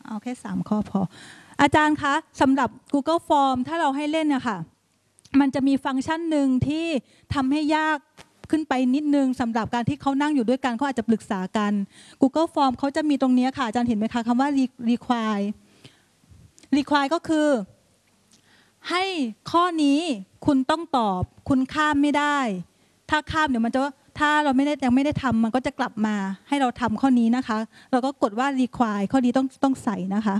เอาแค่3ข้อพออาจารย์คะสำหรับ Google Form ถ้าเราให้เล่นเนี่ยค่ะมันจะมีฟังก์ชันหนึ่งที่ทำให้ยากขึ้นไปนิดนึงสำหรับการที่เขานั่งอยู่ด้วยกันเขาอาจจะปรึกษากัน Google Form เขาจะมีตรงนี้ค่ะอาจารย์เห็นไหมคะคำว่า require ก็คือให้ข้อนี้คุณต้องตอบคุณข้ามไม่ได้ถ้าข้ามเดี๋ยวมันจะถ้าเรายังไม่ได้ทำมันก็จะกลับมาให้เราทำข้อนี้นะคะเราก็กดว่า require ข้อนี้ต้องใส่นะคะ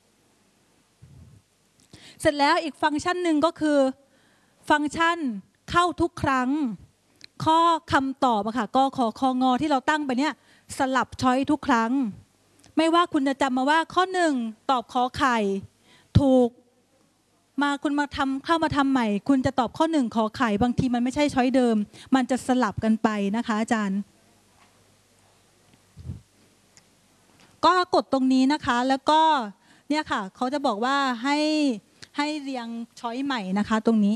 เสร็จแล้วอีกฟังก์ชันหนึ่งก็คือฟังก์ชันเข้าทุกครั้งข้อคำตอบอะค่ะกขคงที่เราตั้งไปเนี่ยสลับช้อยทุกครั้งไม่ว่าคุณจะจำมาว่าข้อ1ตอบขอไข่ถูกมาคุณมาเข้ามาทำใหม่คุณจะตอบข้อ1ขอไข่บางทีมันไม่ใช่ช้อยเดิมมันจะสลับกันไปนะคะอาจารย์ก็กดตรงนี้นะคะแล้วก็เนี่ยค่ะเขาจะบอกว่าให้เรียงช้อยใหม่นะคะตรงนี้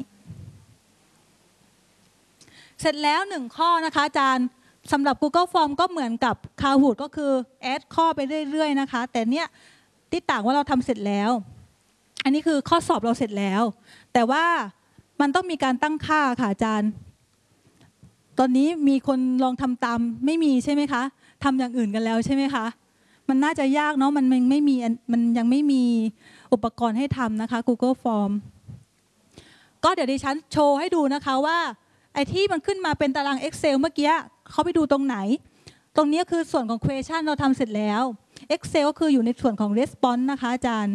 เสร็จแล้ว1ข้อนะคะอาจารย์สำหรับ Google Form ก็เหมือนกับ Kahoot ก็คือแอดข้อไปเรื่อยๆนะคะแต่เนี่ยที่ต่างว่าเราทำเสร็จแล้วอันนี้คือข้อสอบเราเสร็จแล้วแต่ว่ามันต้องมีการตั้งค่าค่ะอาจารย์ตอนนี้มีคนลองทำตามไม่มีใช่ไหมคะทำอย่างอื่นกันแล้วใช่ไหมคะมันน่าจะยากเนาะมันยังไม่มีอุปกรณ์ให้ทำนะคะ Google Form ก็เดี๋ยวดิฉันโชว์ให้ดูนะคะว่าไอ้ที่มันขึ้นมาเป็นตาราง Excel เมื่อกี้เขาไปดูตรงไหนตรงนี้คือส่วนของ Question เราทำเสร็จแล้ว Excel ก็คืออยู่ในส่วนของ Response นะคะอาจารย์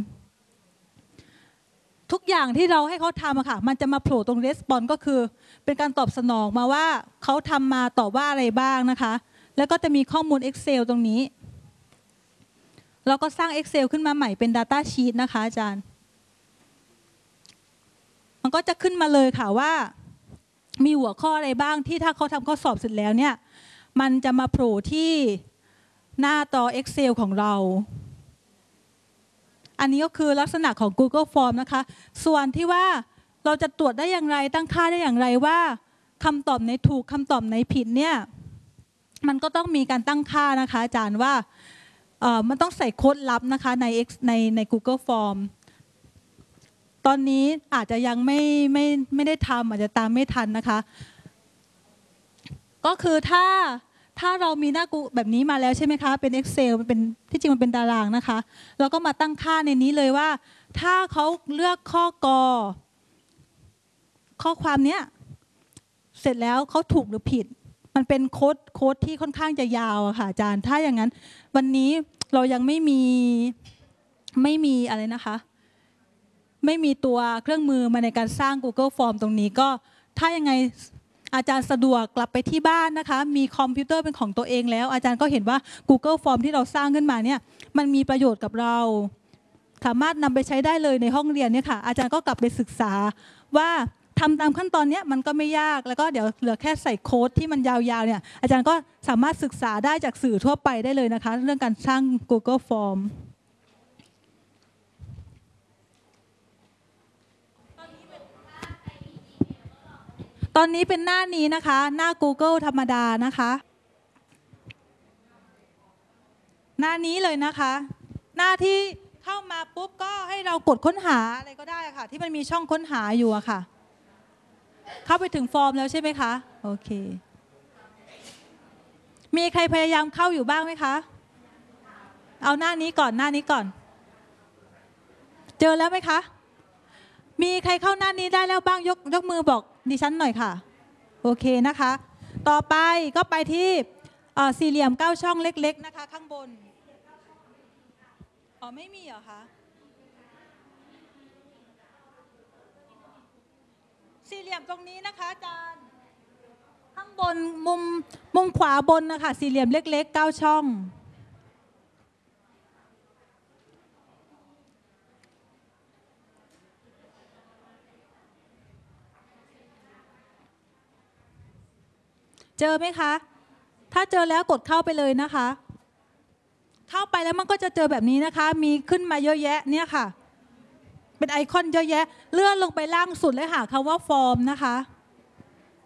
ทุกอย่างที่เราให้เขาทำอะค่ะมันจะมาโผล่ตรง Response ก็คือเป็นการตอบสนองมาว่าเขาทำมาตอบว่าอะไรบ้างนะคะแล้วก็จะมีข้อมูล Excel ตรงนี้เราก็สร้าง Excel ขึ้นมาใหม่เป็น Data Sheet นะคะอาจารย์มันก็จะขึ้นมาเลยค่ะว่ามีหัวข้ออะไรบ้างที่ถ้าเขาทำข้อสอบเสร็จแล้วเนี่ยมันจะมาโผล่ที่หน้าจอ Excel ของเราอันนี้ก็คือลักษณะของ Google Form นะคะส่วนที่ว่าเราจะตรวจได้อย่างไรตั้งค่าได้อย่างไรว่าคำตอบไหนถูกคำตอบไหนผิดเนี่ยมันก็ต้องมีการตั้งค่านะคะอาจารย์ว่ามันต้องใส่โค้ดลับนะคะใน Google Form ตอนนี้อาจจะยังไม่ได้ทำอาจจะตามไม่ทันนะคะก็คือถ้าเรามีหน้ากูแบบนี้มาแล้วใช่ไหมคะเป็น Excel มันเป็นที่จริงมันเป็นตารางนะคะเราก็มาตั้งค่าในนี้เลยว่าถ้าเขาเลือกข้อกอข้อความเนี้ยเสร็จแล้วเขาถูกหรือผิดมันเป็นโค้ดที่ค่อนข้างจะยาวอะค่ะอาจารย์ถ้าอย่างนั้นวันนี้เรายังไม่มีอะไรนะคะไม่มีตัวเครื่องมือมาในการสร้าง Google Form ตรงนี้ก็ถ้ายังไงอาจารย์สะดวกกลับไปที่บ้านนะคะมีคอมพิวเตอร์เป็นของตัวเองแล้วอาจารย์ก็เห็นว่า Google Form ที่เราสร้างขึ้นมาเนี่ยมันมีประโยชน์กับเราสามารถนำไปใช้ได้เลยในห้องเรียนเนี่ยค่ะอาจารย์ก็กลับไปศึกษาว่าทำตามขั้นตอนนี้มันก็ไม่ยากแล้วก็เดี๋ยวเหลือแค่ใส่โค้ดที่มันยาวๆเนี่ยอาจารย์ก็สามารถศึกษาได้จากสื่อทั่วไปได้เลยนะคะเรื่องการสร้าง Google Formตอนนี้เป็นหน้านี้นะคะหน้า Google ธรรมดานะคะหน้านี้เลยนะคะหน้าที่เข้ามาปุ๊บก็ให้เรากดค้นหาอะไรก็ได้ค่ะที่มันมีช่องค้นหาอยู่อะค่ะเข้าไปถึงฟอร์มแล้วใช่ไหมคะโอเคมีใครพยายามเข้าอยู่บ้างไหมคะเอาหน้านี้ก่อนเจอแล้วไหมคะมีใครเข้าหน้านี้ได้แล้วบ้างยกมือบอกดิฉันหน่อยค่ะโอเคนะคะต่อไปก็ไปที่สี่เหลี่ยม9ช่องเล็กๆนะคะข้างบนอ๋อไม่มีเหรอคะสี่เหลี่ยมตรงนี้นะคะอาจารย์ข้างบนมุมขวาบนนะคะสี่เหลี่ยมเล็กๆ9ช่องเจอไหมคะถ้าเจอแล้วกดเข้าไปเลยนะคะเข้าไปแล้วมันก็จะเจอแบบนี้นะคะมีขึ้นมาเยอะแยะเนี่ยค่ะเป็นไอคอนเยอะแยะเลื่อนลงไปล่างสุดเลยค่ะคำว่าฟอร์มนะคะ